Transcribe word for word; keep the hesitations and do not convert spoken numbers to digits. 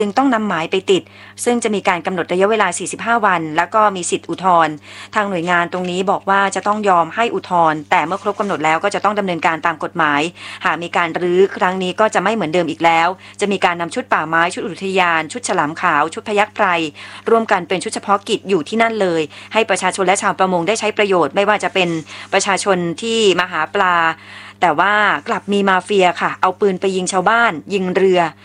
จึงต้องนำหมายไปติดซึ่งจะมีการกำหนดระยะเวลาสี่สิบห้าวันแล้วก็มีสิทธิอุทธรณ์ทางหน่วยงานตรงนี้บอกว่าจะต้องยอมให้อุทธรณ์แต่เมื่อครบกำหนดแล้วก็จะต้องดำเนินการตามกฎหมายหากมีการรื้อครั้งนี้ก็จะไม่เหมือนเดิมอีกแล้วจะมีการนำชุดป่าไม้ชุดอุทยานชุดฉลามขาวชุดพยัคฆ์ไพรร่วมกันเป็นชุดเฉพาะกิจอยู่ที่นั่นเลยให้ประชาชนและชาวประมงได้ใช้ประโยชน์ไม่ว่าจะเป็นประชาชนที่มาหาปลาแต่ว่ากลับมีมาเฟียค่ะเอาปืนไปยิงชาวบ้านยิงเรือ